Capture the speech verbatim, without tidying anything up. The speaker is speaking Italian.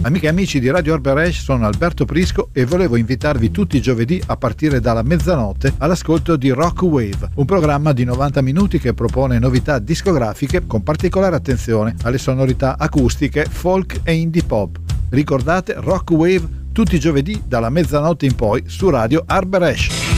Amiche e amici di Radio Arberash, sono Alberto Prisco e volevo invitarvi tutti i giovedì a partire dalla mezzanotte all'ascolto di Rock Wave, un programma di novanta minuti che propone novità discografiche con particolare attenzione alle sonorità acustiche, folk e indie pop. Ricordate Rock Wave tutti i giovedì dalla mezzanotte in poi su Radio Arberash.